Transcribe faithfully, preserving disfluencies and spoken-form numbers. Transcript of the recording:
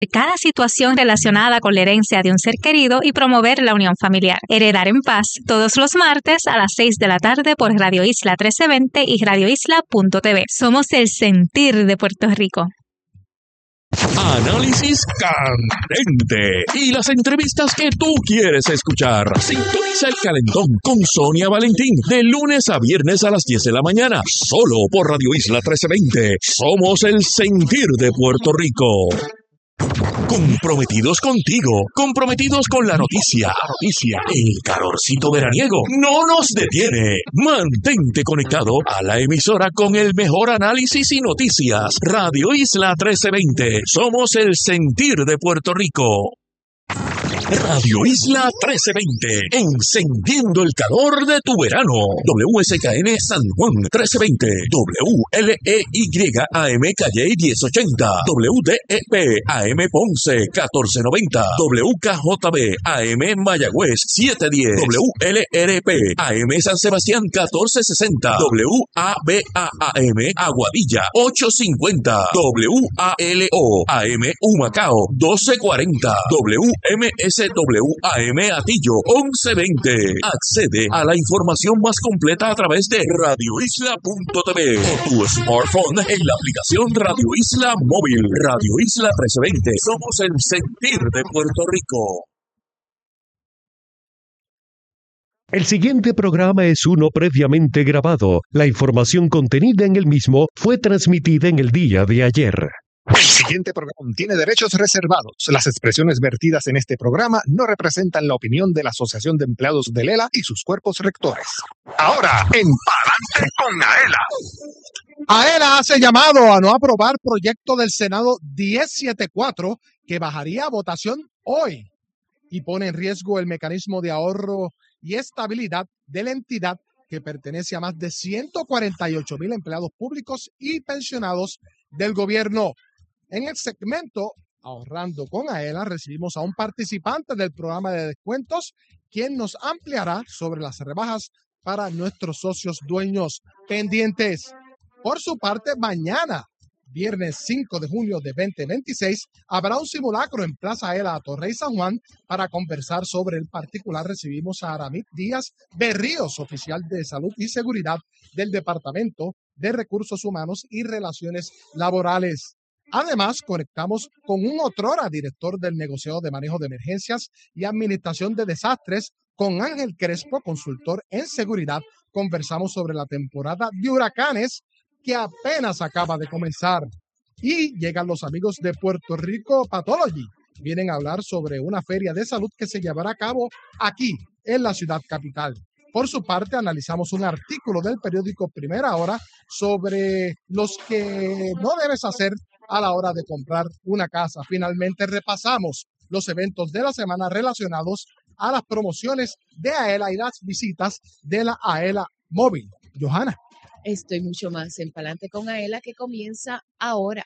cada situación relacionada con la herencia de un ser querido y promover la unión familiar. Heredar en Paz, todos los martes a las seis de la tarde por Radio Isla trece veinte y radio isla punto t v. Somos el sentir de Puerto Rico. Análisis candente y las entrevistas que tú quieres escuchar. Sintoniza el Calentón con Sonia Valentín de lunes a viernes a las diez de la mañana, solo por Radio Isla trece veinte. Somos el sentir de Puerto Rico. Comprometidos contigo, comprometidos con la noticia, noticia, el calorcito veraniego no nos detiene. Mantente conectado a la emisora con el mejor análisis y noticias. Radio Isla trece veinte, somos el sentir de Puerto Rico. Radio Isla trece veinte, encendiendo el calor de tu verano. W S K N San Juan trece veinte, W L E Y A M Calle diez ochenta, W D E P A M Ponce catorce noventa, W K J B A M Mayagüez setecientos diez, W L R P A M San Sebastián catorce sesenta, W A B A A M Aguadilla ochocientos cincuenta, W A L O A M Humacao doce cuarenta, W M S W A M Atillo once veinte. Accede a la información más completa a través de radio isla punto t v o tu smartphone en la aplicación Radio Isla Móvil. Radio Isla trece veinte. Somos el sentir de Puerto Rico. El siguiente programa es uno previamente grabado. La información contenida en el mismo fue transmitida en el día de ayer. El siguiente programa tiene derechos reservados. Las expresiones vertidas en este programa no representan la opinión de la Asociación de Empleados de Lela y sus cuerpos rectores. Ahora, en Palante con AELA. AELA hace llamado a no aprobar proyecto del Senado diez setenta y cuatro que bajaría a votación hoy y pone en riesgo el mecanismo de ahorro y estabilidad de la entidad que pertenece a más de ciento cuarenta y ocho mil empleados públicos y pensionados del gobierno. En el segmento Ahorrando con AELA recibimos a un participante del programa de descuentos, quien nos ampliará sobre las rebajas para nuestros socios dueños pendientes. Por su parte, mañana, viernes cinco de junio de veinte veintiséis, habrá un simulacro en Plaza AELA Torrey San Juan para conversar sobre el particular. Recibimos a Aramit Díaz Berríos, oficial de Salud y Seguridad del Departamento de Recursos Humanos y Relaciones Laborales. Además, conectamos con un otrora director del negociado de manejo de emergencias y administración de desastres, con Ángel Crespo, consultor en seguridad. Conversamos sobre la temporada de huracanes que apenas acaba de comenzar. Y llegan los amigos de Puerto Rico Pathology. Vienen a hablar sobre una feria de salud que se llevará a cabo aquí, en la ciudad capital. Por su parte, analizamos un artículo del periódico Primera Hora sobre los que no debes hacer a la hora de comprar una casa. Finalmente, repasamos los eventos de la semana relacionados a las promociones de AELA y las visitas de la AELA Móvil. Johanna. Estoy mucho más en Palante con AELA, que comienza ahora.